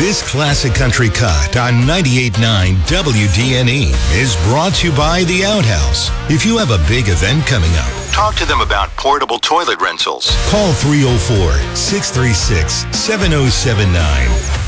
This classic country cut on 98.9 WDNE is brought to you by The Outhouse. If you have a big event coming up, talk to them about portable toilet rentals. Call 304-636-7079.